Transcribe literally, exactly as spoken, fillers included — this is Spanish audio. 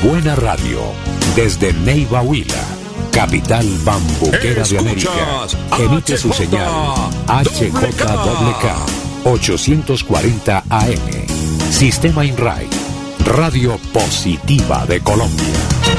Buena radio, desde Neiva, Huila, capital bambuquera de América. Emite su señal H J K ochocientos cuarenta A M. Sistema INRAI, Radio Positiva de Colombia.